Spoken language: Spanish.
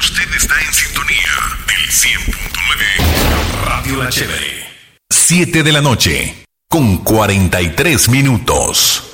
Usted está en sintonía del 100.9 Radio La Chévere. 7 de la noche, con 43 minutos.